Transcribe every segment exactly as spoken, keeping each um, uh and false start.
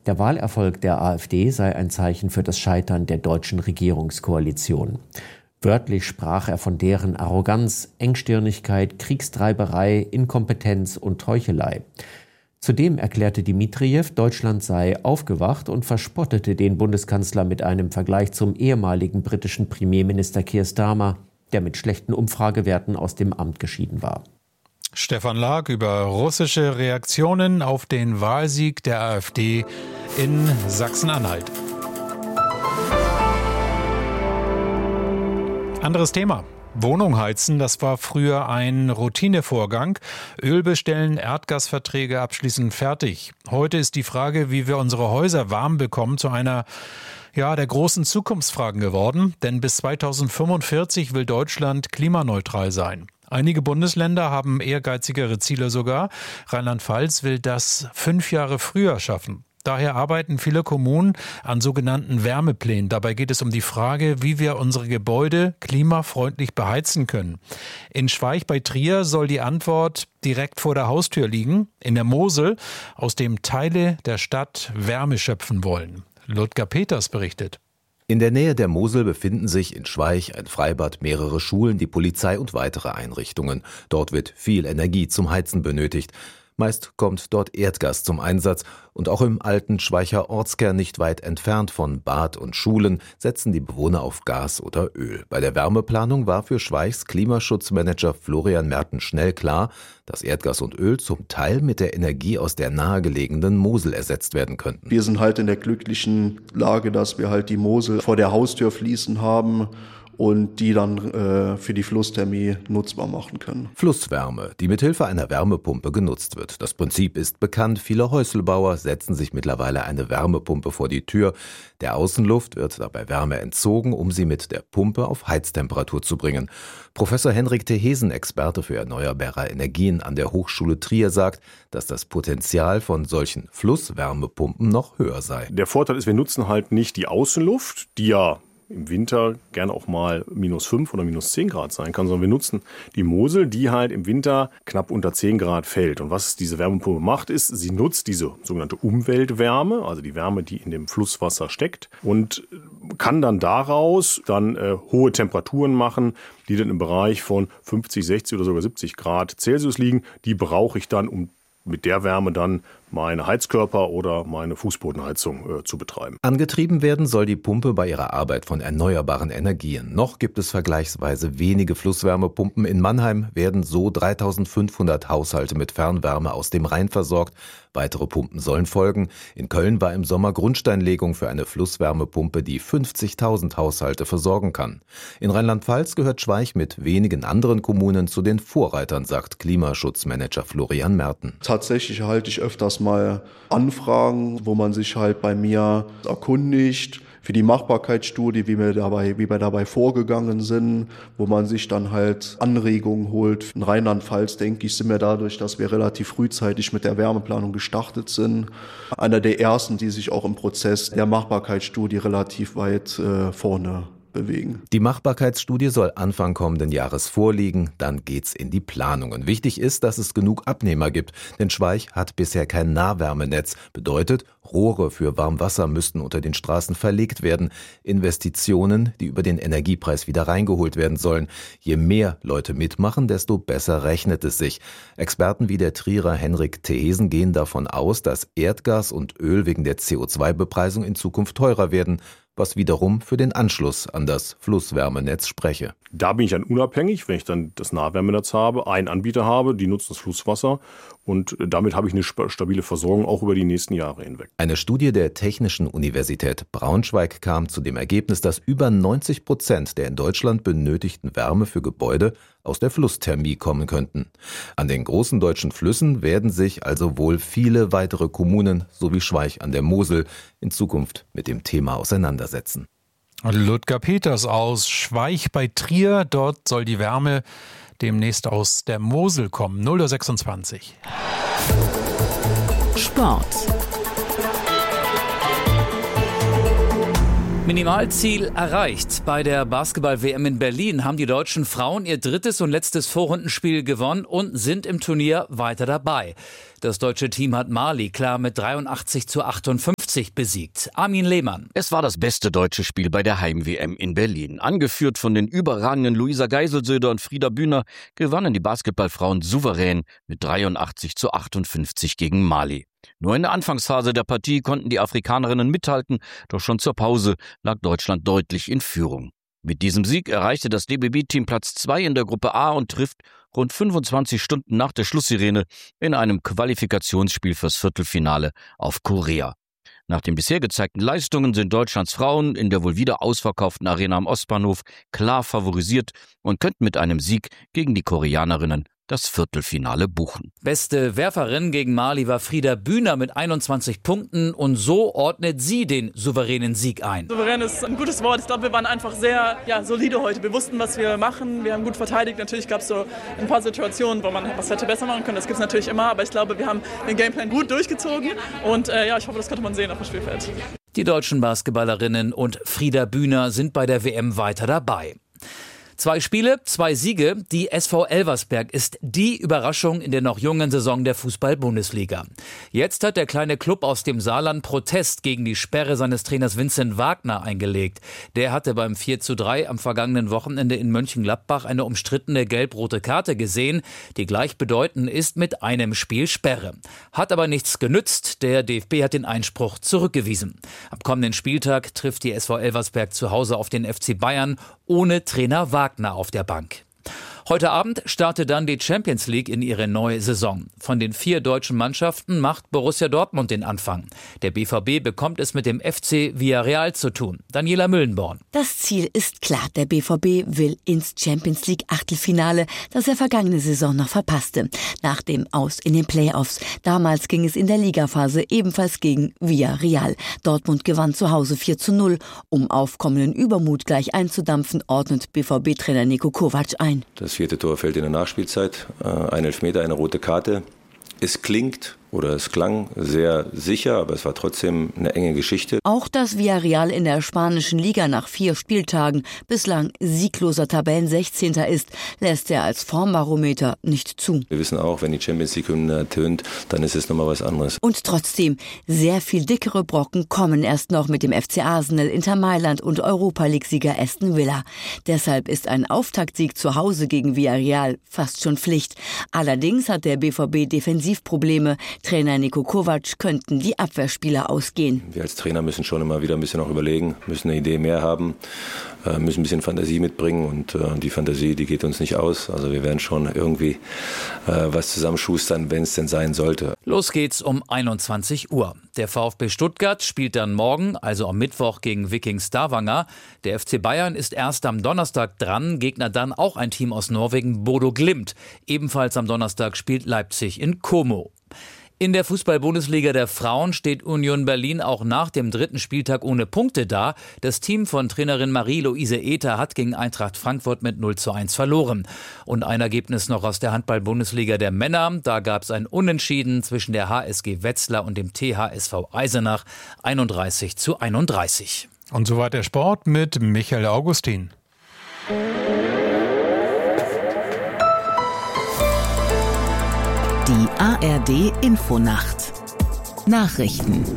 Der Wahlerfolg der AfD sei ein Zeichen für das Scheitern der deutschen Regierungskoalition. Wörtlich sprach er von deren Arroganz, Engstirnigkeit, Kriegstreiberei, Inkompetenz und Heuchelei. Zudem erklärte Dmitrijew, Deutschland sei aufgewacht und verspottete den Bundeskanzler mit einem Vergleich zum ehemaligen britischen Premierminister Keir Starmer, der mit schlechten Umfragewerten aus dem Amt geschieden war. Stefan Lag über russische Reaktionen auf den Wahlsieg der AfD in Sachsen-Anhalt. Anderes Thema. Wohnung heizen, das war früher ein Routinevorgang. Öl bestellen, Erdgasverträge abschließen, fertig. Heute ist die Frage, wie wir unsere Häuser warm bekommen, zu einer ja, der großen Zukunftsfragen geworden. Denn bis zweitausendfünfundvierzig will Deutschland klimaneutral sein. Einige Bundesländer haben ehrgeizigere Ziele sogar. Rheinland-Pfalz will das fünf Jahre früher schaffen. Daher arbeiten viele Kommunen an sogenannten Wärmeplänen. Dabei geht es um die Frage, wie wir unsere Gebäude klimafreundlich beheizen können. In Schweich bei Trier soll die Antwort direkt vor der Haustür liegen, in der Mosel, aus dem Teile der Stadt Wärme schöpfen wollen. Ludger Peters berichtet. In der Nähe der Mosel befinden sich in Schweich ein Freibad, mehrere Schulen, die Polizei und weitere Einrichtungen. Dort wird viel Energie zum Heizen benötigt. Meist kommt dort Erdgas zum Einsatz und auch im alten Schweicher Ortskern nicht weit entfernt von Bad und Schulen setzen die Bewohner auf Gas oder Öl. Bei der Wärmeplanung war für Schweichs Klimaschutzmanager Florian Merten schnell klar, dass Erdgas und Öl zum Teil mit der Energie aus der nahegelegenen Mosel ersetzt werden könnten. Wir sind halt in der glücklichen Lage, dass wir halt die Mosel vor der Haustür fließen haben und die dann äh, für die Flussthermie nutzbar machen können. Flusswärme, die mithilfe einer Wärmepumpe genutzt wird. Das Prinzip ist bekannt. Viele Häuselbauer setzen sich mittlerweile eine Wärmepumpe vor die Tür. Der Außenluft wird dabei Wärme entzogen, um sie mit der Pumpe auf Heiztemperatur zu bringen. Professor Henrik Tehesen, Experte für erneuerbare Energien an der Hochschule Trier, sagt, dass das Potenzial von solchen Flusswärmepumpen noch höher sei. Der Vorteil ist, wir nutzen halt nicht die Außenluft, die ja im Winter gerne auch mal minus fünf oder minus zehn Grad sein kann, sondern wir nutzen die Mosel, die halt im Winter knapp unter zehn Grad fällt. Und was diese Wärmepumpe macht, ist, sie nutzt diese sogenannte Umweltwärme, also die Wärme, die in dem Flusswasser steckt, und kann dann daraus dann äh, hohe Temperaturen machen, die dann im Bereich von fünfzig, sechzig oder sogar siebzig Grad Celsius liegen. Die brauche ich dann, um mit der Wärme dann meine Heizkörper oder meine Fußbodenheizung äh, zu betreiben. Angetrieben werden soll die Pumpe bei ihrer Arbeit von erneuerbaren Energien. Noch gibt es vergleichsweise wenige Flusswärmepumpen. In Mannheim werden so dreitausendfünfhundert Haushalte mit Fernwärme aus dem Rhein versorgt. Weitere Pumpen sollen folgen. In Köln war im Sommer Grundsteinlegung für eine Flusswärmepumpe, die fünfzigtausend Haushalte versorgen kann. In Rheinland-Pfalz gehört Schweich mit wenigen anderen Kommunen zu den Vorreitern, sagt Klimaschutzmanager Florian Merten. Tatsächlich erhalte ich öfters mal Anfragen, wo man sich halt bei mir erkundigt für die Machbarkeitsstudie, wie wir dabei, wie wir dabei vorgegangen sind, wo man sich dann halt Anregungen holt. In Rheinland-Pfalz, denke ich, sind wir dadurch, dass wir relativ frühzeitig mit der Wärmeplanung gestartet sind, einer der ersten, die sich auch im Prozess der Machbarkeitsstudie relativ weit äh, vorne bewegen. Die Machbarkeitsstudie soll Anfang kommenden Jahres vorliegen, dann geht's in die Planungen. Wichtig ist, dass es genug Abnehmer gibt, denn Schweich hat bisher kein Nahwärmenetz. Bedeutet, Rohre für Warmwasser müssten unter den Straßen verlegt werden. Investitionen, die über den Energiepreis wieder reingeholt werden sollen. Je mehr Leute mitmachen, desto besser rechnet es sich. Experten wie der Trierer Henrik Tehesen gehen davon aus, dass Erdgas und Öl wegen der C O zwei Bepreisung in Zukunft teurer werden, was wiederum für den Anschluss an das Flusswärmenetz spreche. Da bin ich dann unabhängig, wenn ich dann das Nahwärmenetz habe, einen Anbieter habe, die nutzen das Flusswasser, und damit habe ich eine stabile Versorgung auch über die nächsten Jahre hinweg. Eine Studie der Technischen Universität Braunschweig kam zu dem Ergebnis, dass über neunzig Prozent der in Deutschland benötigten Wärme für Gebäude aus der Flussthermie kommen könnten. An den großen deutschen Flüssen werden sich also wohl viele weitere Kommunen, so wie Schweich an der Mosel, in Zukunft mit dem Thema auseinandersetzen. Ludger Peters aus Schweich bei Trier. Dort soll die Wärme demnächst aus der Mosel kommen. null Uhr sechsundzwanzig. Sport. Minimalziel erreicht. Bei der Basketball-W M in Berlin haben die deutschen Frauen ihr drittes und letztes Vorrundenspiel gewonnen und sind im Turnier weiter dabei. Das deutsche Team hat Mali klar mit dreiundachtzig zu achtundfünfzig Leipzig besiegt. Armin Lehmann. Es war das beste deutsche Spiel bei der Heim-W M in Berlin. Angeführt von den überragenden Luisa Geiselsöder und Frieda Bühner gewannen die Basketballfrauen souverän mit dreiundachtzig zu achtundfünfzig gegen Mali. Nur in der Anfangsphase der Partie konnten die Afrikanerinnen mithalten, doch schon zur Pause lag Deutschland deutlich in Führung. Mit diesem Sieg erreichte das D B B-Team Platz zwei in der Gruppe A und trifft rund fünfundzwanzig Stunden nach der Schlusssirene in einem Qualifikationsspiel fürs Viertelfinale auf Korea. Nach den bisher gezeigten Leistungen sind Deutschlands Frauen in der wohl wieder ausverkauften Arena am Ostbahnhof klar favorisiert und könnten mit einem Sieg gegen die Koreanerinnen das Viertelfinale buchen. Beste Werferin gegen Mali war Frieda Bühner mit einundzwanzig Punkten und so ordnet sie den souveränen Sieg ein. Souverän ist ein gutes Wort. Ich glaube, wir waren einfach sehr ja, solide heute. Wir wussten, was wir machen. Wir haben gut verteidigt. Natürlich gab es so ein paar Situationen, wo man was hätte besser machen können. Das gibt es natürlich immer. Aber ich glaube, wir haben den Gameplan gut durchgezogen. Und äh, ja, ich hoffe, das konnte man sehen auf dem Spielfeld. Die deutschen Basketballerinnen und Frieda Bühner sind bei der W M weiter dabei. Zwei Spiele, zwei Siege. Die S V Elversberg ist die Überraschung in der noch jungen Saison der Fußball-Bundesliga. Jetzt hat der kleine Club aus dem Saarland Protest gegen die Sperre seines Trainers Vincent Wagner eingelegt. Der hatte beim vier zu drei am vergangenen Wochenende in Mönchengladbach eine umstrittene gelb-rote Karte gesehen, die gleichbedeutend ist mit einem Spiel Sperre. Hat aber nichts genützt. Der D F B hat den Einspruch zurückgewiesen. Am kommenden Spieltag trifft die S V Elversberg zu Hause auf den F C Bayern ohne Trainer Wagner auf der Bank. Heute Abend startet dann die Champions League in ihre neue Saison. Von den vier deutschen Mannschaften macht Borussia Dortmund den Anfang. Der B V B bekommt es mit dem F C Villarreal zu tun. Daniela Müllenborn. Das Ziel ist klar. Der B V B will ins Champions League Achtelfinale, das er vergangene Saison noch verpasste. Nach dem Aus in den Playoffs. Damals ging es in der Ligaphase ebenfalls gegen Villarreal. Dortmund gewann zu Hause vier zu null. Um aufkommenden Übermut gleich einzudampfen, ordnet B V B-Trainer Niko Kovac ein. Das vierte Tor fällt in der Nachspielzeit. Ein Elfmeter, eine rote Karte. Es klingt oder es klang sehr sicher, aber es war trotzdem eine enge Geschichte. Auch dass Villarreal in der spanischen Liga nach vier Spieltagen bislang siegloser Tabellensechzehnter ist, lässt er als Formbarometer nicht zu. Wir wissen auch, wenn die Champions League-Hymne ertönt, dann ist es nochmal was anderes. Und trotzdem, sehr viel dickere Brocken kommen erst noch mit dem F C Arsenal, Inter Mailand und Europa-League-Sieger Aston Villa. Deshalb ist ein Auftaktsieg zu Hause gegen Villarreal fast schon Pflicht. Allerdings hat der B V B Defensivprobleme. Trainer Niko Kovac könnten die Abwehrspieler ausgehen. Wir als Trainer müssen schon immer wieder ein bisschen auch überlegen, müssen eine Idee mehr haben, müssen ein bisschen Fantasie mitbringen und die Fantasie, die geht uns nicht aus. Also wir werden schon irgendwie was zusammenschustern, wenn es denn sein sollte. Los geht's um einundzwanzig Uhr. Der VfB Stuttgart spielt dann morgen, also am Mittwoch, gegen Viking Stavanger. Der F C Bayern ist erst am Donnerstag dran, Gegner dann auch ein Team aus Norwegen, Bodo Glimt. Ebenfalls am Donnerstag spielt Leipzig in Como. In der Fußball-Bundesliga der Frauen steht Union Berlin auch nach dem dritten Spieltag ohne Punkte da. Das Team von Trainerin Marie-Louise Ether hat gegen Eintracht Frankfurt mit null zu eins verloren. Und ein Ergebnis noch aus der Handball-Bundesliga der Männer. Da gab es ein Unentschieden zwischen der H S G Wetzlar und dem T H S V Eisenach, einunddreißig zu einunddreißig. Und soweit der Sport mit Michael Augustin. Die A R D Infonacht Nachrichten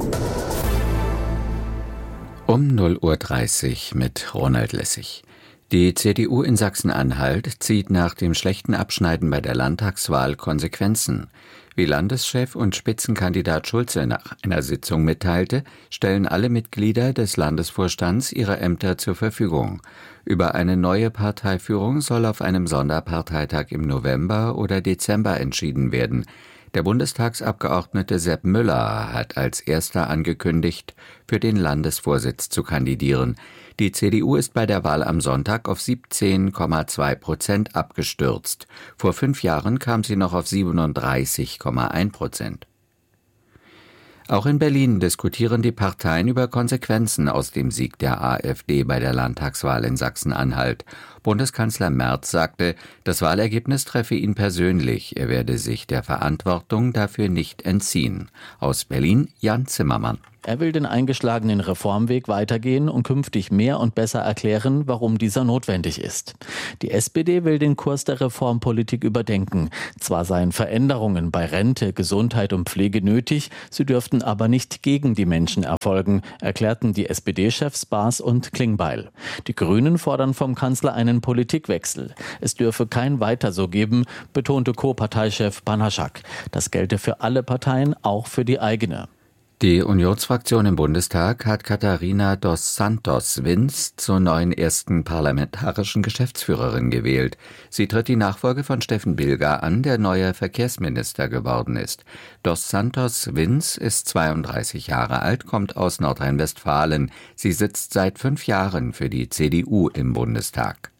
um null Uhr dreißig mit Ronald Lessig. Die C D U in Sachsen-Anhalt zieht nach dem schlechten Abschneiden bei der Landtagswahl Konsequenzen. Wie Landeschef und Spitzenkandidat Schulze nach einer Sitzung mitteilte, stellen alle Mitglieder des Landesvorstands ihre Ämter zur Verfügung. Über eine neue Parteiführung soll auf einem Sonderparteitag im November oder Dezember entschieden werden. Der Bundestagsabgeordnete Sepp Müller hat als erster angekündigt, für den Landesvorsitz zu kandidieren. Die C D U ist bei der Wahl am Sonntag auf siebzehn Komma zwei Prozent abgestürzt. Vor fünf Jahren kam sie noch auf siebenunddreißig Komma eins Prozent. Auch in Berlin diskutieren die Parteien über Konsequenzen aus dem Sieg der AfD bei der Landtagswahl in Sachsen-Anhalt. Bundeskanzler Merz sagte, das Wahlergebnis treffe ihn persönlich. Er werde sich der Verantwortung dafür nicht entziehen. Aus Berlin, Jan Zimmermann. Er will den eingeschlagenen Reformweg weitergehen und künftig mehr und besser erklären, warum dieser notwendig ist. Die S P D will den Kurs der Reformpolitik überdenken. Zwar seien Veränderungen bei Rente, Gesundheit und Pflege nötig, sie dürften aber nicht gegen die Menschen erfolgen, erklärten die S P D-Chefs Baas und Klingbeil. Die Grünen fordern vom Kanzler einen Politikwechsel. Es dürfe kein Weiter so geben, betonte Co-Parteichef Banaschak. Das gelte für alle Parteien, auch für die eigene. Die Unionsfraktion im Bundestag hat Katharina dos Santos Wins zur neuen ersten parlamentarischen Geschäftsführerin gewählt. Sie tritt die Nachfolge von Steffen Bilger an, der neuer Verkehrsminister geworden ist. Dos Santos Wins ist zweiunddreißig Jahre alt, kommt aus Nordrhein-Westfalen. Sie sitzt seit fünf Jahren für die C D U im Bundestag.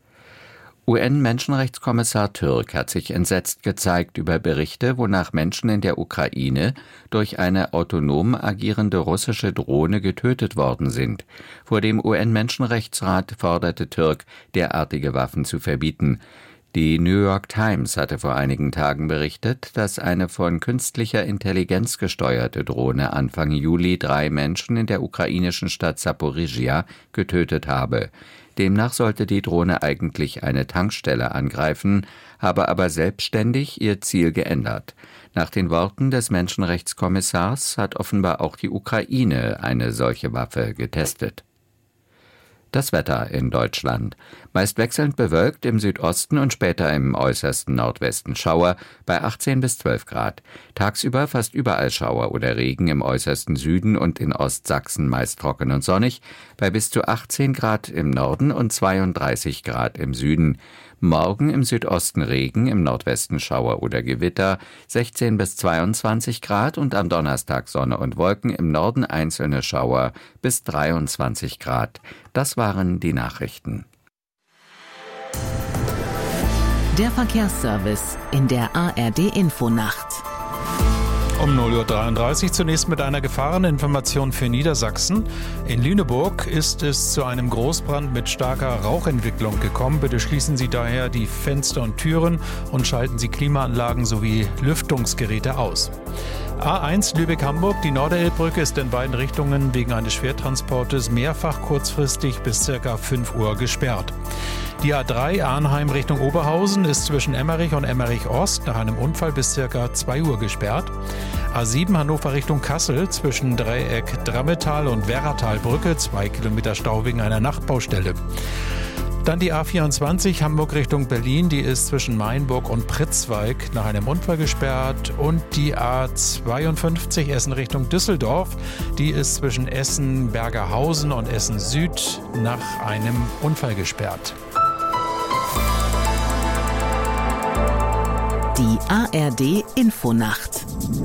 U N-Menschenrechtskommissar Türk hat sich entsetzt gezeigt über Berichte, wonach Menschen in der Ukraine durch eine autonom agierende russische Drohne getötet worden sind. Vor dem U N-Menschenrechtsrat forderte Türk, derartige Waffen zu verbieten. Die New York Times hatte vor einigen Tagen berichtet, dass eine von künstlicher Intelligenz gesteuerte Drohne Anfang Juli drei Menschen in der ukrainischen Stadt Saporizhia getötet habe. Demnach sollte die Drohne eigentlich eine Tankstelle angreifen, habe aber selbstständig ihr Ziel geändert. Nach den Worten des Menschenrechtskommissars hat offenbar auch die Ukraine eine solche Waffe getestet. Das Wetter in Deutschland. Meist wechselnd bewölkt, im Südosten und später im äußersten Nordwesten Schauer bei achtzehn bis zwölf Grad. Tagsüber fast überall Schauer oder Regen, im äußersten Süden und in Ostsachsen meist trocken und sonnig, bei bis zu achtzehn Grad im Norden und zweiunddreißig Grad im Süden. Morgen im Südosten Regen, im Nordwesten Schauer oder Gewitter, sechzehn bis zweiundzwanzig Grad und am Donnerstag Sonne und Wolken, im Norden einzelne Schauer bis dreiundzwanzig Grad. Das waren die Nachrichten. Der Verkehrsservice in der A R D-Infonacht. Um null Uhr dreiunddreißig zunächst mit einer Gefahreninformation für Niedersachsen. In Lüneburg ist es zu einem Großbrand mit starker Rauchentwicklung gekommen. Bitte schließen Sie daher die Fenster und Türen und schalten Sie Klimaanlagen sowie Lüftungsgeräte aus. A eins Lübeck-Hamburg, die Norderelbbrücke ist in beiden Richtungen wegen eines Schwertransportes mehrfach kurzfristig bis ca. fünf Uhr gesperrt. Die A drei Arnheim Richtung Oberhausen ist zwischen Emmerich und Emmerich Ost nach einem Unfall bis ca. zwei Uhr gesperrt. A sieben Hannover Richtung Kassel zwischen Dreieck Drammetal und Werratalbrücke, zwei Kilometer Stau wegen einer Nachtbaustelle. Dann die A vierundzwanzig Hamburg Richtung Berlin, die ist zwischen Mainburg und Pritzwalk nach einem Unfall gesperrt. Und die A zweiundfünfzig Essen Richtung Düsseldorf, die ist zwischen Essen Bergerhausen und Essen Süd nach einem Unfall gesperrt. Die A R D-Infonacht.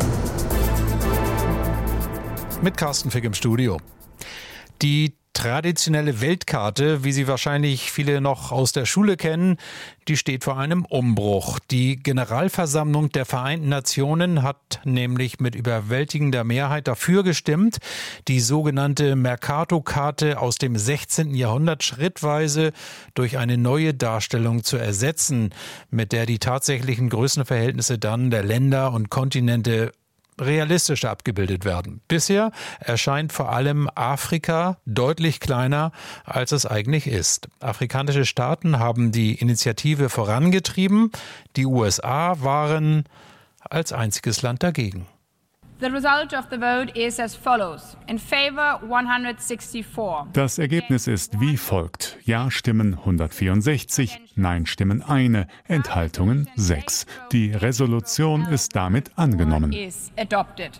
Mit Carsten Fick im Studio. Die traditionelle Weltkarte, wie sie wahrscheinlich viele noch aus der Schule kennen, die steht vor einem Umbruch. Die Generalversammlung der Vereinten Nationen hat nämlich mit überwältigender Mehrheit dafür gestimmt, die sogenannte Mercator-Karte aus dem sechzehnten Jahrhundert schrittweise durch eine neue Darstellung zu ersetzen, mit der die tatsächlichen Größenverhältnisse dann der Länder und Kontinente realistischer abgebildet werden. Bisher erscheint vor allem Afrika deutlich kleiner, als es eigentlich ist. Afrikanische Staaten haben die Initiative vorangetrieben. Die U S A waren als einziges Land dagegen. The result of the vote is as follows. In favor one hundred sixty-four. Das Ergebnis ist wie folgt. Ja-Stimmen hundertvierundsechzig, Nein-Stimmen eine, Enthaltungen sechs. Die Resolution ist damit angenommen. Is adopted.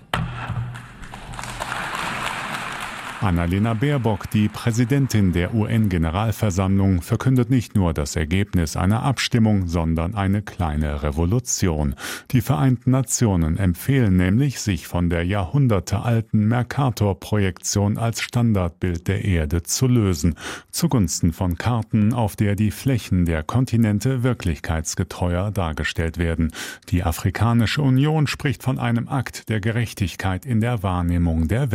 Annalena Baerbock, die Präsidentin der U N-Generalversammlung, verkündet nicht nur das Ergebnis einer Abstimmung, sondern eine kleine Revolution. Die Vereinten Nationen empfehlen nämlich, sich von der jahrhundertealten Mercator-Projektion als Standardbild der Erde zu lösen, zugunsten von Karten, auf der die Flächen der Kontinente wirklichkeitsgetreuer dargestellt werden. Die Afrikanische Union spricht von einem Akt der Gerechtigkeit in der Wahrnehmung der Welt.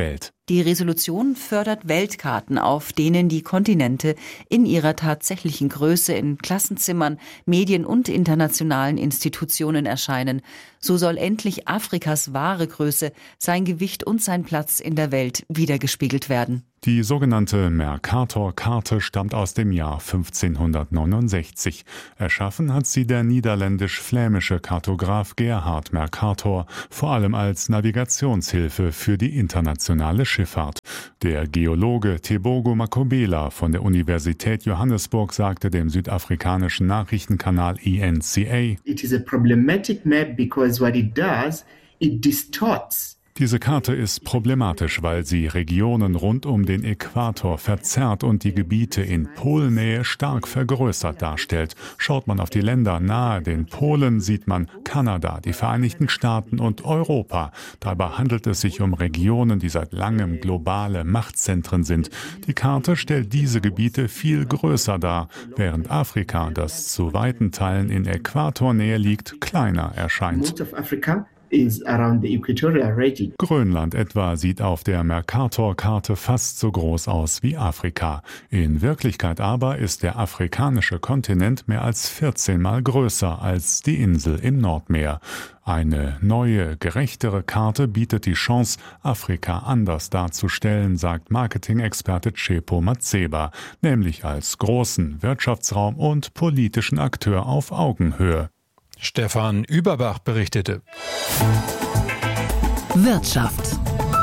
Die Resolution fördert Weltkarten, auf denen die Kontinente in ihrer tatsächlichen Größe in Klassenzimmern, Medien und internationalen Institutionen erscheinen. So soll endlich Afrikas wahre Größe, sein Gewicht und sein Platz in der Welt widergespiegelt werden. Die sogenannte Mercator-Karte stammt aus dem Jahr fünfzehnhundertneunundsechzig. Erschaffen hat sie der niederländisch-flämische Kartograf Gerhard Mercator, vor allem als Navigationshilfe für die internationale Schifffahrt. Der Geologe Tebogo Makobela von der Universität Johannesburg sagte dem südafrikanischen Nachrichtenkanal E N C A: It is a problematic map because what it does, it distorts. Diese Karte ist problematisch, weil sie Regionen rund um den Äquator verzerrt und die Gebiete in Polnähe stark vergrößert darstellt. Schaut man auf die Länder nahe den Polen, sieht man Kanada, die Vereinigten Staaten und Europa. Dabei handelt es sich um Regionen, die seit langem globale Machtzentren sind. Die Karte stellt diese Gebiete viel größer dar, während Afrika, das zu weiten Teilen in Äquatornähe liegt, kleiner erscheint. Is around the equatorial region. Grönland etwa sieht auf der Mercator-Karte fast so groß aus wie Afrika. In Wirklichkeit aber ist der afrikanische Kontinent mehr als vierzehn Mal größer als die Insel im Nordmeer. Eine neue, gerechtere Karte bietet die Chance, Afrika anders darzustellen, sagt Marketing-Experte Tshepo Matseba, nämlich als großen Wirtschaftsraum und politischen Akteur auf Augenhöhe. Stefan Überbach berichtete. Wirtschaft.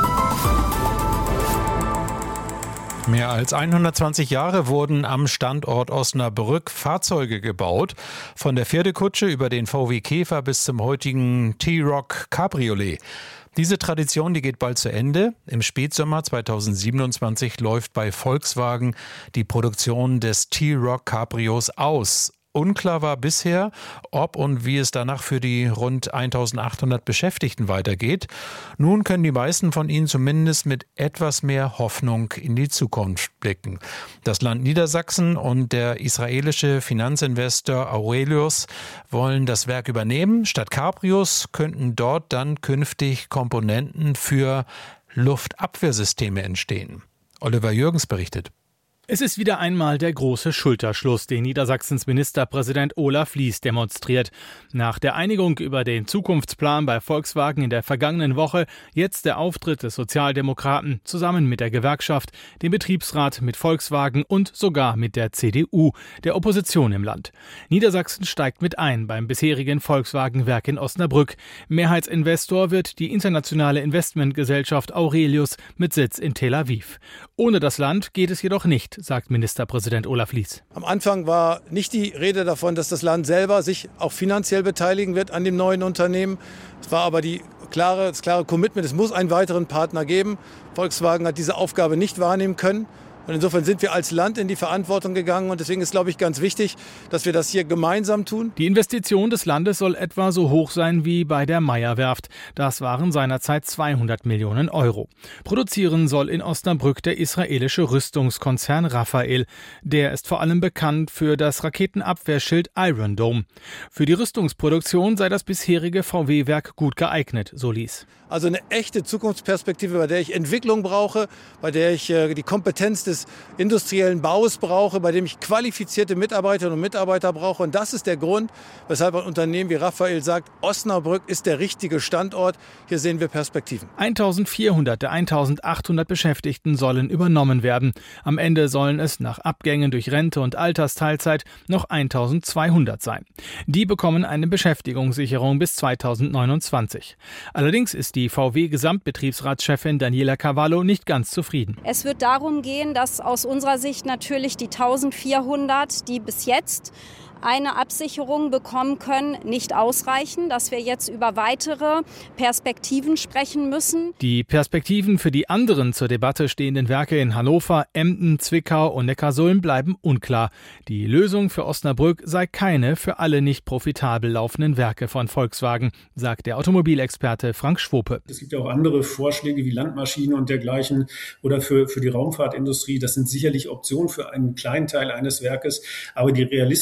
Mehr als hundertzwanzig Jahre wurden am Standort Osnabrück Fahrzeuge gebaut. Von der Pferdekutsche über den V W Käfer bis zum heutigen T-Roc Cabriolet. Diese Tradition, die geht bald zu Ende. Im Spätsommer zweitausendsiebenundzwanzig läuft bei Volkswagen die Produktion des T-Roc Cabrios aus. Unklar war bisher, ob und wie es danach für die rund eintausendachthundert Beschäftigten weitergeht. Nun können die meisten von ihnen zumindest mit etwas mehr Hoffnung in die Zukunft blicken. Das Land Niedersachsen und der israelische Finanzinvestor Aurelius wollen das Werk übernehmen. Statt Cabrios könnten dort dann künftig Komponenten für Luftabwehrsysteme entstehen. Oliver Jürgens berichtet. Es ist wieder einmal der große Schulterschluss, den Niedersachsens Ministerpräsident Olaf Lies demonstriert. Nach der Einigung über den Zukunftsplan bei Volkswagen in der vergangenen Woche jetzt der Auftritt des Sozialdemokraten zusammen mit der Gewerkschaft, dem Betriebsrat, mit Volkswagen und sogar mit der C D U, der Opposition im Land. Niedersachsen steigt mit ein beim bisherigen Volkswagen-Werk in Osnabrück. Mehrheitsinvestor wird die internationale Investmentgesellschaft Aurelius mit Sitz in Tel Aviv. Ohne das Land geht es jedoch nicht, sagt Ministerpräsident Olaf Lies. Am Anfang war nicht die Rede davon, dass das Land selber sich auch finanziell beteiligen wird an dem neuen Unternehmen. Es war aber die klare, das klare Commitment, es muss einen weiteren Partner geben. Volkswagen hat diese Aufgabe nicht wahrnehmen können. Und insofern sind wir als Land in die Verantwortung gegangen. Und deswegen ist, glaube ich, ganz wichtig, dass wir das hier gemeinsam tun. Die Investition des Landes soll etwa so hoch sein wie bei der Meyer-Werft. Das waren seinerzeit zweihundert Millionen Euro. Produzieren soll in Osnabrück der israelische Rüstungskonzern Rafael. Der ist vor allem bekannt für das Raketenabwehrschild Iron Dome. Für die Rüstungsproduktion sei das bisherige V W-Werk gut geeignet, so Lies. Also eine echte Zukunftsperspektive, bei der ich Entwicklung brauche, bei der ich äh, die Kompetenz des industriellen Baus brauche, bei dem ich qualifizierte Mitarbeiterinnen und Mitarbeiter brauche. Und das ist der Grund, weshalb ein Unternehmen wie Rafael sagt, Osnabrück ist der richtige Standort. Hier sehen wir Perspektiven. eintausendvierhundert der eintausendachthundert Beschäftigten sollen übernommen werden. Am Ende sollen es nach Abgängen durch Rente und Altersteilzeit noch eintausendzweihundert sein. Die bekommen eine Beschäftigungssicherung bis zweitausendneunundzwanzig. Allerdings ist die V W-Gesamtbetriebsratschefin Daniela Cavallo nicht ganz zufrieden. Es wird darum gehen, dass aus unserer Sicht natürlich die eintausendvierhundert, die bis jetzt eine Absicherung bekommen können, nicht ausreichen, dass wir jetzt über weitere Perspektiven sprechen müssen. Die Perspektiven für die anderen zur Debatte stehenden Werke in Hannover, Emden, Zwickau und Neckarsulm bleiben unklar. Die Lösung für Osnabrück sei keine für alle nicht profitabel laufenden Werke von Volkswagen, sagt der Automobilexperte Frank Schwope. Es gibt ja auch andere Vorschläge wie Landmaschinen und dergleichen oder für, für die Raumfahrtindustrie. Das sind sicherlich Optionen für einen kleinen Teil eines Werkes, aber die realistischere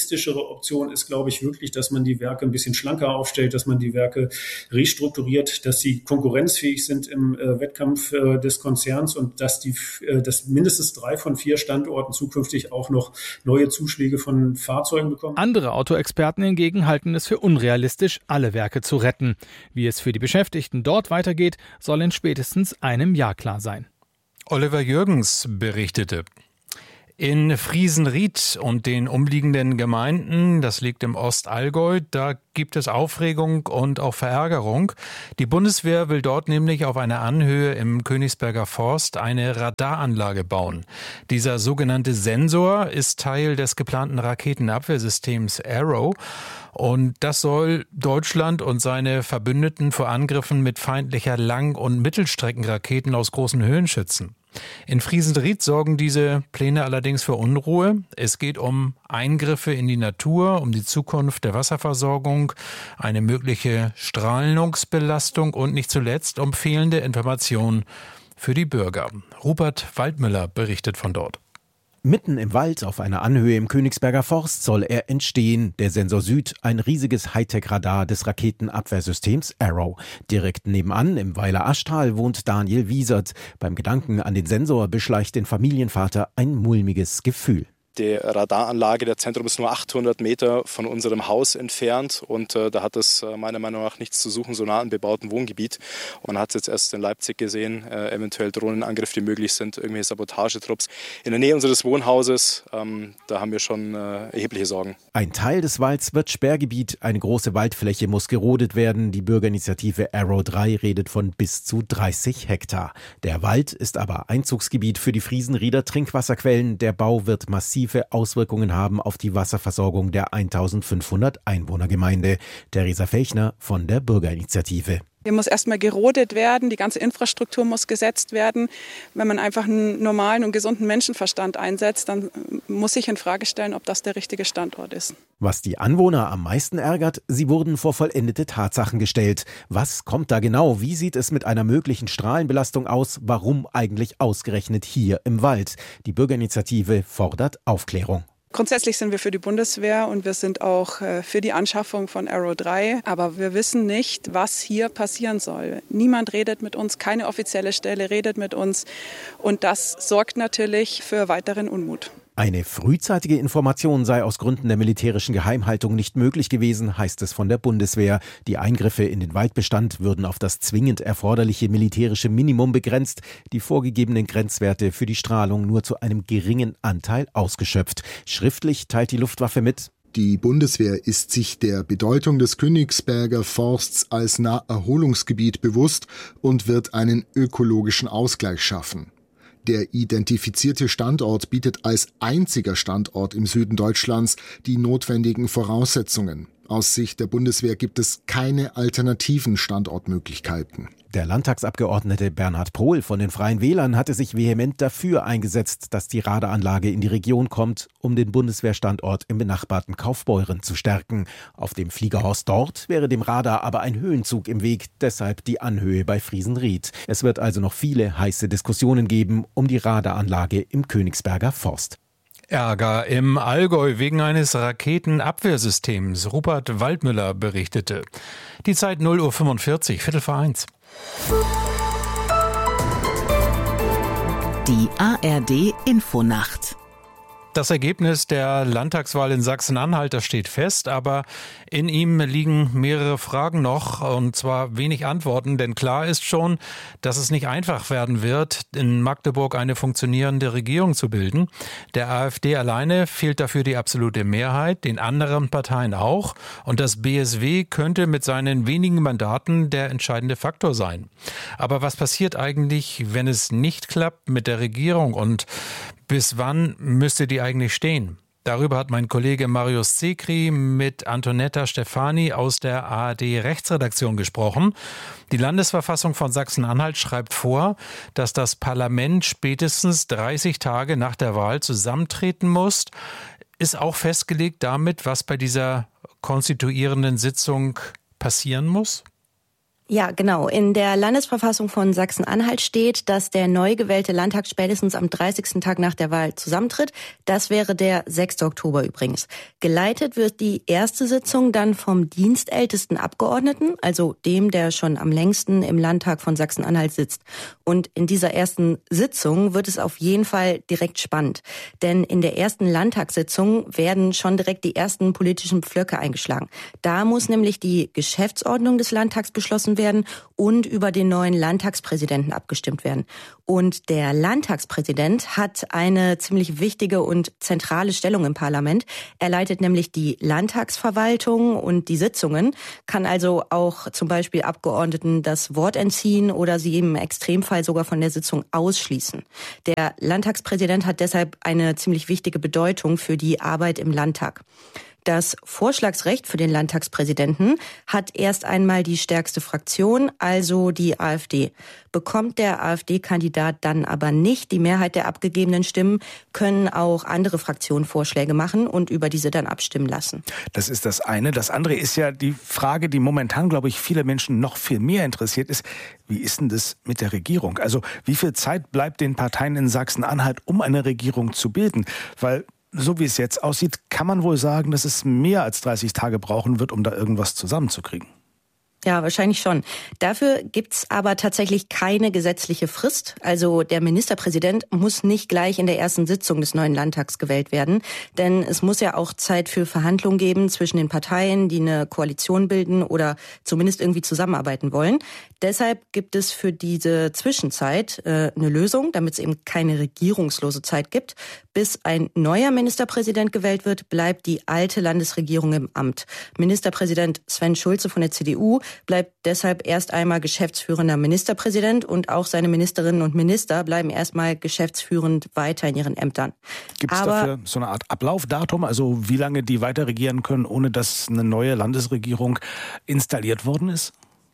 Option ist, glaube ich, wirklich, dass man die Werke ein bisschen schlanker aufstellt, dass man die Werke restrukturiert, dass sie konkurrenzfähig sind im äh, Wettkampf äh, des Konzerns und dass die, äh, dass mindestens drei von vier Standorten zukünftig auch noch neue Zuschläge von Fahrzeugen bekommen. Andere Autoexperten hingegen halten es für unrealistisch, alle Werke zu retten. Wie es für die Beschäftigten dort weitergeht, soll in spätestens einem Jahr klar sein. Oliver Jürgens berichtete. In Friesenried und den umliegenden Gemeinden, das liegt im Ostallgäu, da gibt es Aufregung und auch Verärgerung. Die Bundeswehr will dort nämlich auf einer Anhöhe im Königsberger Forst eine Radaranlage bauen. Dieser sogenannte Sensor ist Teil des geplanten Raketenabwehrsystems Arrow. Und das soll Deutschland und seine Verbündeten vor Angriffen mit feindlicher Lang- und Mittelstreckenraketen aus großen Höhen schützen. In Friesenried sorgen diese Pläne allerdings für Unruhe. Es geht um Eingriffe in die Natur, um die Zukunft der Wasserversorgung, eine mögliche Strahlungsbelastung und nicht zuletzt um fehlende Informationen für die Bürger. Rupert Waldmüller berichtet von dort. Mitten im Wald auf einer Anhöhe im Königsberger Forst soll er entstehen, der Sensor Süd, ein riesiges Hightech-Radar des Raketenabwehrsystems Arrow. Direkt nebenan im Weiler Aschtal wohnt Daniel Wiesert. Beim Gedanken an den Sensor beschleicht den Familienvater ein mulmiges Gefühl. Die Radaranlage der Zentrum ist nur achthundert Meter von unserem Haus entfernt und äh, da hat es äh, meiner Meinung nach nichts zu suchen, so nah im bebauten Wohngebiet. Und man hat es jetzt erst in Leipzig gesehen, äh, eventuell Drohnenangriffe, die möglich sind, irgendwelche Sabotagetrupps. In der Nähe unseres Wohnhauses, ähm, da haben wir schon äh, erhebliche Sorgen. Ein Teil des Walds wird Sperrgebiet, eine große Waldfläche muss gerodet werden. Die Bürgerinitiative Arrow drei redet von bis zu dreißig Hektar. Der Wald ist aber Einzugsgebiet für die Friesenrieder Trinkwasserquellen. Der Bau wird massiv Auswirkungen haben auf die Wasserversorgung der eintausendfünfhundert Einwohnergemeinde. Theresa Fechner von der Bürgerinitiative. Hier muss erstmal gerodet werden, die ganze Infrastruktur muss gesetzt werden. Wenn man einfach einen normalen und gesunden Menschenverstand einsetzt, dann muss sich in Frage stellen, ob das der richtige Standort ist. Was die Anwohner am meisten ärgert, sie wurden vor vollendete Tatsachen gestellt. Was kommt da genau? Wie sieht es mit einer möglichen Strahlenbelastung aus? Warum eigentlich ausgerechnet hier im Wald? Die Bürgerinitiative fordert Aufklärung. Grundsätzlich sind wir für die Bundeswehr und wir sind auch für die Anschaffung von Arrow drei. Aber wir wissen nicht, was hier passieren soll. Niemand redet mit uns, keine offizielle Stelle redet mit uns. Und das sorgt natürlich für weiteren Unmut. Eine frühzeitige Information sei aus Gründen der militärischen Geheimhaltung nicht möglich gewesen, heißt es von der Bundeswehr. Die Eingriffe in den Waldbestand würden auf das zwingend erforderliche militärische Minimum begrenzt, die vorgegebenen Grenzwerte für die Strahlung nur zu einem geringen Anteil ausgeschöpft. Schriftlich teilt die Luftwaffe mit: Die Bundeswehr ist sich der Bedeutung des Königsberger Forsts als Naherholungsgebiet bewusst und wird einen ökologischen Ausgleich schaffen. Der identifizierte Standort bietet als einziger Standort im Süden Deutschlands die notwendigen Voraussetzungen. Aus Sicht der Bundeswehr gibt es keine alternativen Standortmöglichkeiten. Der Landtagsabgeordnete Bernhard Pohl von den Freien Wählern hatte sich vehement dafür eingesetzt, dass die Radaranlage in die Region kommt, um den Bundeswehrstandort im benachbarten Kaufbeuren zu stärken. Auf dem Fliegerhorst dort wäre dem Radar aber ein Höhenzug im Weg, deshalb die Anhöhe bei Friesenried. Es wird also noch viele heiße Diskussionen geben um die Radaranlage im Königsberger Forst. Ärger im Allgäu wegen eines Raketenabwehrsystems. Rupert Waldmüller berichtete. Die Zeit null Uhr fünfundvierzig, Viertel vor eins. Die A R D Infonacht. Das Ergebnis der Landtagswahl in Sachsen-Anhalt, das steht fest, aber in ihm liegen mehrere Fragen noch, und zwar wenig Antworten, denn klar ist schon, dass es nicht einfach werden wird, in Magdeburg eine funktionierende Regierung zu bilden. Der AfD alleine fehlt dafür die absolute Mehrheit, den anderen Parteien auch, und das B S W könnte mit seinen wenigen Mandaten der entscheidende Faktor sein. Aber was passiert eigentlich, wenn es nicht klappt mit der Regierung, und bis wann müsste die eigentlich stehen? Darüber hat mein Kollege Marius Zekri mit Antonetta Stefani aus der A R D-Rechtsredaktion gesprochen. Die Landesverfassung von Sachsen-Anhalt schreibt vor, dass das Parlament spätestens dreißig Tage nach der Wahl zusammentreten muss. Ist auch festgelegt damit, was bei dieser konstituierenden Sitzung passieren muss? Ja, genau. In der Landesverfassung von Sachsen-Anhalt steht, dass der neu gewählte Landtag spätestens am dreißigsten Tag nach der Wahl zusammentritt. Das wäre der sechste Oktober übrigens. Geleitet wird die erste Sitzung dann vom dienstältesten Abgeordneten, also dem, der schon am längsten im Landtag von Sachsen-Anhalt sitzt. Und in dieser ersten Sitzung wird es auf jeden Fall direkt spannend. Denn in der ersten Landtagssitzung werden schon direkt die ersten politischen Pflöcke eingeschlagen. Da muss nämlich die Geschäftsordnung des Landtags beschlossen werden und über den neuen Landtagspräsidenten abgestimmt werden. Und der Landtagspräsident hat eine ziemlich wichtige und zentrale Stellung im Parlament. Er leitet nämlich die Landtagsverwaltung und die Sitzungen, kann also auch zum Beispiel Abgeordneten das Wort entziehen oder sie im Extremfall sogar von der Sitzung ausschließen. Der Landtagspräsident hat deshalb eine ziemlich wichtige Bedeutung für die Arbeit im Landtag. Das Vorschlagsrecht für den Landtagspräsidenten hat erst einmal die stärkste Fraktion, also die AfD. Bekommt der AfD-Kandidat dann aber nicht die Mehrheit der abgegebenen Stimmen, können auch andere Fraktionen Vorschläge machen und über diese dann abstimmen lassen. Das ist das eine. Das andere ist ja die Frage, die momentan, glaube ich, viele Menschen noch viel mehr interessiert ist. Wie ist denn das mit der Regierung? Also wie viel Zeit bleibt den Parteien in Sachsen-Anhalt, um eine Regierung zu bilden? Weil so wie es jetzt aussieht, kann man wohl sagen, dass es mehr als dreißig Tage brauchen wird, um da irgendwas zusammenzukriegen. Ja, wahrscheinlich schon. Dafür gibt's aber tatsächlich keine gesetzliche Frist. Also der Ministerpräsident muss nicht gleich in der ersten Sitzung des neuen Landtags gewählt werden. Denn es muss ja auch Zeit für Verhandlungen geben zwischen den Parteien, die eine Koalition bilden oder zumindest irgendwie zusammenarbeiten wollen. Deshalb gibt es für diese Zwischenzeit äh, eine Lösung, damit es eben keine regierungslose Zeit gibt. Bis ein neuer Ministerpräsident gewählt wird, bleibt die alte Landesregierung im Amt. Ministerpräsident Sven Schulze von der C D U bleibt deshalb erst einmal geschäftsführender Ministerpräsident und auch seine Ministerinnen und Minister bleiben erstmal geschäftsführend weiter in ihren Ämtern. Gibt es dafür so eine Art Ablaufdatum, also wie lange die weiter regieren können, ohne dass eine neue Landesregierung installiert worden ist?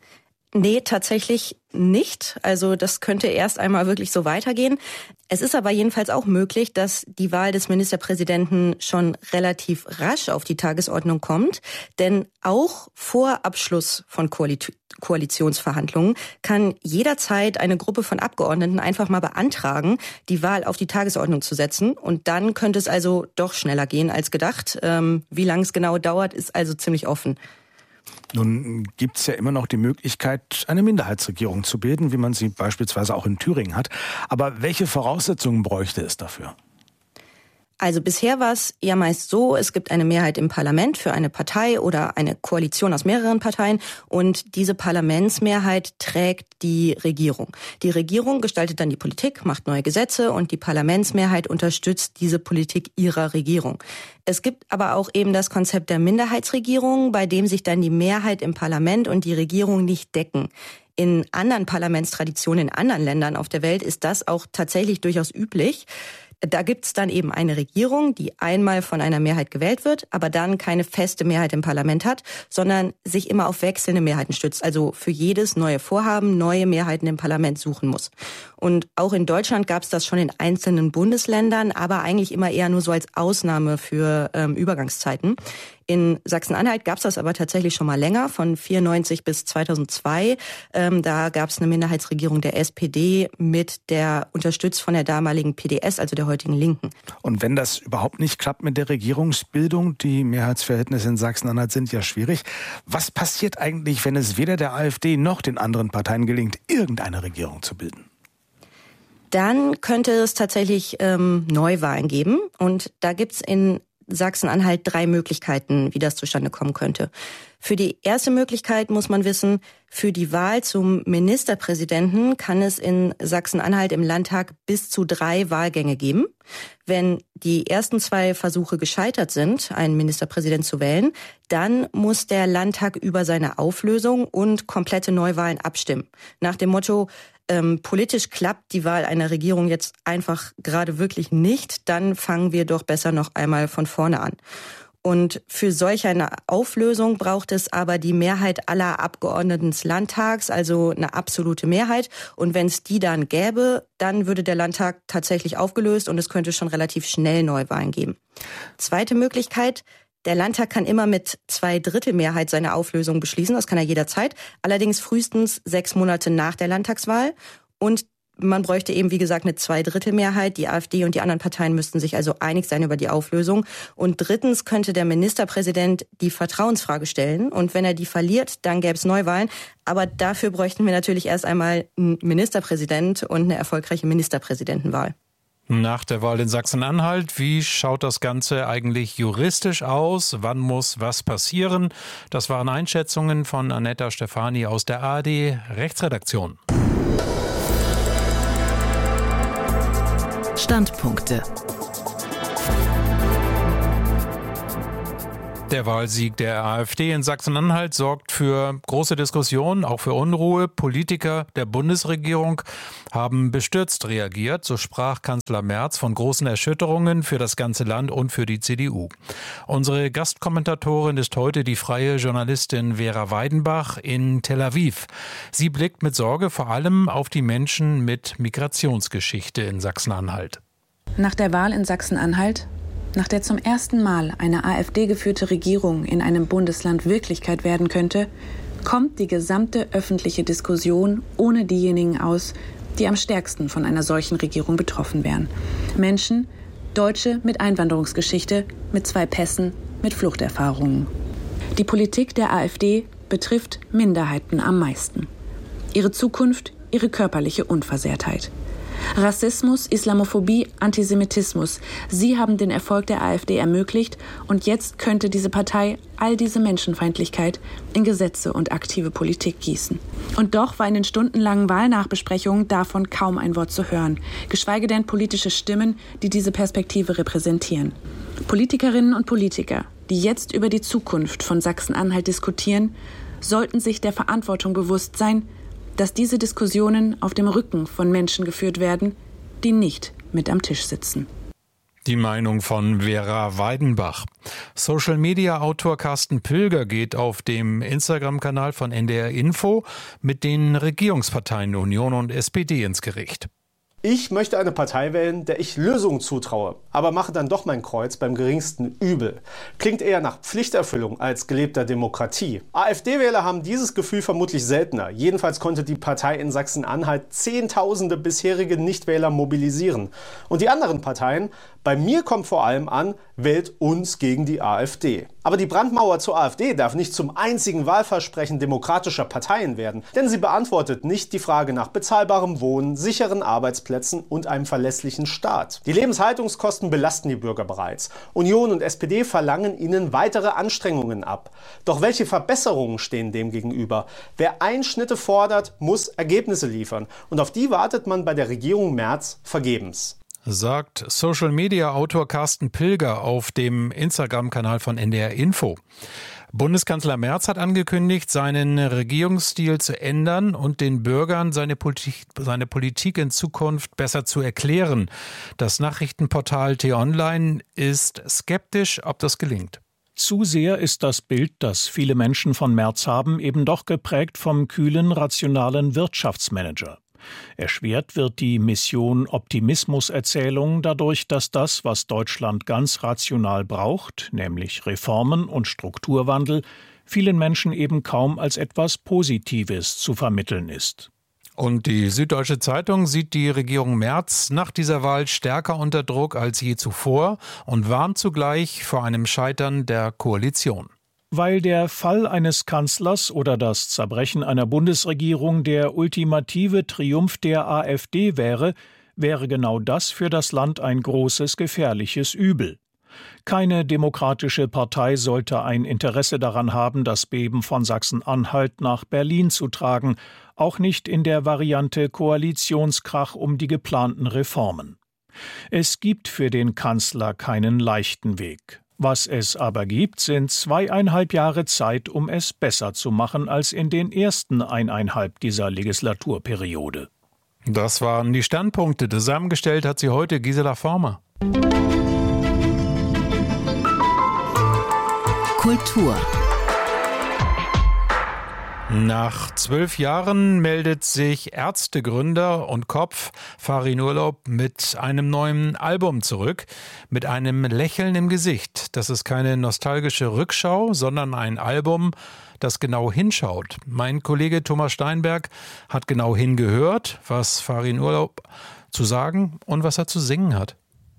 Nee, tatsächlich nicht. Also das könnte erst einmal wirklich so weitergehen. Es ist aber jedenfalls auch möglich, dass die Wahl des Ministerpräsidenten schon relativ rasch auf die Tagesordnung kommt. Denn auch vor Abschluss von Koalition Koalitionsverhandlungen kann jederzeit eine Gruppe von Abgeordneten einfach mal beantragen, die Wahl auf die Tagesordnung zu setzen. Und dann könnte es also doch schneller gehen als gedacht. Ähm, wie lange es genau dauert, ist also ziemlich offen. Nun gibt es ja immer noch die Möglichkeit, eine Minderheitsregierung zu bilden, wie man sie beispielsweise auch in Thüringen hat. Aber welche Voraussetzungen bräuchte es dafür? Also bisher war es ja meist so, es gibt eine Mehrheit im Parlament für eine Partei oder eine Koalition aus mehreren Parteien und diese Parlamentsmehrheit trägt die Regierung. Die Regierung gestaltet dann die Politik, macht neue Gesetze und die Parlamentsmehrheit unterstützt diese Politik ihrer Regierung. Es gibt aber auch eben das Konzept der Minderheitsregierung, bei dem sich dann die Mehrheit im Parlament und die Regierung nicht decken. In anderen Parlamentstraditionen in anderen Ländern auf der Welt ist das auch tatsächlich durchaus üblich. Da gibt's dann eben eine Regierung, die einmal von einer Mehrheit gewählt wird, aber dann keine feste Mehrheit im Parlament hat, sondern sich immer auf wechselnde Mehrheiten stützt, also für jedes neue Vorhaben neue Mehrheiten im Parlament suchen muss. Und auch in Deutschland gab's das schon in einzelnen Bundesländern, aber eigentlich immer eher nur so als Ausnahme für ähm, Übergangszeiten. In Sachsen-Anhalt gab's das aber tatsächlich schon mal länger, von vierundneunzig bis zweitausendzwei. Ähm, da gab's eine Minderheitsregierung der S P D mit der unterstützt von der damaligen P D S, also der heutigen Linken. Und wenn das überhaupt nicht klappt mit der Regierungsbildung, die Mehrheitsverhältnisse in Sachsen-Anhalt sind ja schwierig. Was passiert eigentlich, wenn es weder der AfD noch den anderen Parteien gelingt, irgendeine Regierung zu bilden? Dann könnte es tatsächlich ähm, Neuwahlen geben. Und da gibt's in Sachsen-Anhalt drei Möglichkeiten, wie das zustande kommen könnte. Für die erste Möglichkeit muss man wissen, für die Wahl zum Ministerpräsidenten kann es in Sachsen-Anhalt im Landtag bis zu drei Wahlgänge geben. Wenn die ersten zwei Versuche gescheitert sind, einen Ministerpräsident zu wählen, dann muss der Landtag über seine Auflösung und komplette Neuwahlen abstimmen. Nach dem Motto, ähm, politisch klappt die Wahl einer Regierung jetzt einfach gerade wirklich nicht, dann fangen wir doch besser noch einmal von vorne an. Und für solch eine Auflösung braucht es aber die Mehrheit aller Abgeordneten des Landtags, also eine absolute Mehrheit. Und wenn es die dann gäbe, dann würde der Landtag tatsächlich aufgelöst und es könnte schon relativ schnell Neuwahlen geben. Zweite Möglichkeit, Der Landtag kann immer mit Zweidrittelmehrheit seine Auflösung beschließen. Das kann er jederzeit. Allerdings frühestens sechs Monate nach der Landtagswahl. Und man bräuchte eben, wie gesagt, eine Zweidrittelmehrheit. Die AfD und die anderen Parteien müssten sich also einig sein über die Auflösung. Und drittens könnte der Ministerpräsident die Vertrauensfrage stellen. Und wenn er die verliert, dann gäbe es Neuwahlen. Aber dafür bräuchten wir natürlich erst einmal einen Ministerpräsident und eine erfolgreiche Ministerpräsidentenwahl. Nach der Wahl in Sachsen-Anhalt, wie schaut das Ganze eigentlich juristisch aus? Wann muss was passieren? Das waren Einschätzungen von Annetta Stefani aus der A R D Rechtsredaktion. Standpunkte. Der Wahlsieg der AfD in Sachsen-Anhalt sorgt für große Diskussionen, auch für Unruhe. Politiker der Bundesregierung haben bestürzt reagiert. So sprach Kanzler Merz von großen Erschütterungen für das ganze Land und für die C D U. Unsere Gastkommentatorin ist heute die freie Journalistin Vera Weidenbach in Tel Aviv. Sie blickt mit Sorge vor allem auf die Menschen mit Migrationsgeschichte in Sachsen-Anhalt. Nach der Wahl in Sachsen-Anhalt, nach der zum ersten Mal eine AfD-geführte Regierung in einem Bundesland Wirklichkeit werden könnte, kommt die gesamte öffentliche Diskussion ohne diejenigen aus, die am stärksten von einer solchen Regierung betroffen wären. Menschen, Deutsche mit Einwanderungsgeschichte, mit zwei Pässen, mit Fluchterfahrungen. Die Politik der AfD betrifft Minderheiten am meisten. Ihre Zukunft, ihre körperliche Unversehrtheit. Rassismus, Islamophobie, Antisemitismus. Sie haben den Erfolg der AfD ermöglicht und jetzt könnte diese Partei all diese Menschenfeindlichkeit in Gesetze und aktive Politik gießen. Und doch war in den stundenlangen Wahlnachbesprechungen davon kaum ein Wort zu hören, geschweige denn politische Stimmen, die diese Perspektive repräsentieren. Politikerinnen und Politiker, die jetzt über die Zukunft von Sachsen-Anhalt diskutieren, sollten sich der Verantwortung bewusst sein, dass diese Diskussionen auf dem Rücken von Menschen geführt werden, die nicht mit am Tisch sitzen. Die Meinung von Vera Weidenbach. Social-Media-Autor Carsten Pilger geht auf dem Instagram-Kanal von N D R Info mit den Regierungsparteien Union und S P D ins Gericht. Ich möchte eine Partei wählen, der ich Lösungen zutraue, aber mache dann doch mein Kreuz beim geringsten Übel. Klingt eher nach Pflichterfüllung als gelebter Demokratie. AfD-Wähler haben dieses Gefühl vermutlich seltener. Jedenfalls konnte die Partei in Sachsen-Anhalt Zehntausende bisherige Nichtwähler mobilisieren. Und die anderen Parteien, bei mir kommt vor allem an, wählt uns gegen die AfD. Aber die Brandmauer zur AfD darf nicht zum einzigen Wahlversprechen demokratischer Parteien werden, denn sie beantwortet nicht die Frage nach bezahlbarem Wohnen, sicheren Arbeitsplätzen und einem verlässlichen Staat. Die Lebenshaltungskosten belasten die Bürger bereits. Union und S P D verlangen ihnen weitere Anstrengungen ab. Doch welche Verbesserungen stehen dem gegenüber? Wer Einschnitte fordert, muss Ergebnisse liefern. Und auf die wartet man bei der Regierung Merz vergebens. Sagt Social-Media-Autor Carsten Pilger auf dem Instagram-Kanal von N D R Info. Bundeskanzler Merz hat angekündigt, seinen Regierungsstil zu ändern und den Bürgern seine Politik, seine Politik in Zukunft besser zu erklären. Das Nachrichtenportal T-Online ist skeptisch, ob das gelingt. Zu sehr ist das Bild, das viele Menschen von Merz haben, eben doch geprägt vom kühlen, rationalen Wirtschaftsmanager. Erschwert wird die Mission Optimismuserzählung dadurch, dass das, was Deutschland ganz rational braucht, nämlich Reformen und Strukturwandel, vielen Menschen eben kaum als etwas Positives zu vermitteln ist. Und die Süddeutsche Zeitung sieht die Regierung Merz nach dieser Wahl stärker unter Druck als je zuvor und warnt zugleich vor einem Scheitern der Koalition. Weil der Fall eines Kanzlers oder das Zerbrechen einer Bundesregierung der ultimative Triumph der AfD wäre, wäre genau das für das Land ein großes, gefährliches Übel. Keine demokratische Partei sollte ein Interesse daran haben, das Beben von Sachsen-Anhalt nach Berlin zu tragen, auch nicht in der Variante Koalitionskrach um die geplanten Reformen. Es gibt für den Kanzler keinen leichten Weg. Was es aber gibt, sind zweieinhalb Jahre Zeit, um es besser zu machen als in den ersten eineinhalb dieser Legislaturperiode. Das waren die Standpunkte. Zusammengestellt hat sie heute Gisela Former. Kultur. Nach zwölf Jahren meldet sich Ärztegründer und Kopf Farin Urlaub mit einem neuen Album zurück, mit einem Lächeln im Gesicht. Das ist keine nostalgische Rückschau, sondern ein Album, das genau hinschaut. Mein Kollege Thomas Steinberg hat genau hingehört, was Farin Urlaub zu sagen und was er zu singen hat.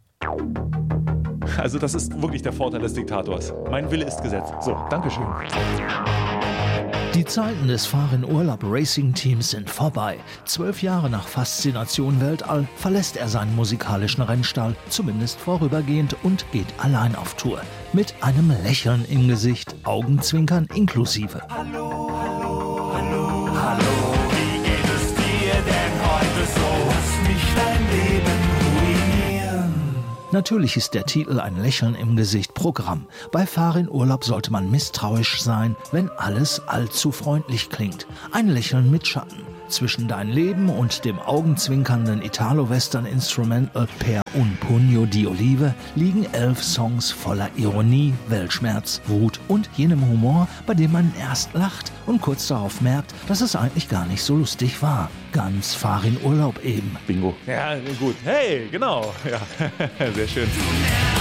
Also das ist wirklich der Vorteil des Diktators. Mein Wille ist Gesetz. So, Dankeschön. Die Zeiten des Farin Urlaub Racing Teams sind vorbei. Zwölf Jahre nach Faszination Weltall verlässt er seinen musikalischen Rennstall, zumindest vorübergehend, und geht allein auf Tour. Mit einem Lächeln im Gesicht, Augenzwinkern inklusive. Hallo, hallo, hallo, hallo, wie geht es dir denn heute so? Lass mich dein Leben ruinieren. Natürlich ist der Titel Ein Lächeln im Gesicht Programm. Bei Farin Urlaub sollte man misstrauisch sein, wenn alles allzu freundlich klingt. Ein Lächeln mit Schatten. Zwischen Dein Leben und dem augenzwinkernden Italo-Western-Instrumental Per un Pugno di Olive liegen elf Songs voller Ironie, Weltschmerz, Wut und jenem Humor, bei dem man erst lacht und kurz darauf merkt, dass es eigentlich gar nicht so lustig war. Ganz Farin Urlaub eben. Bingo. Ja, gut. Hey, genau. Ja, sehr schön.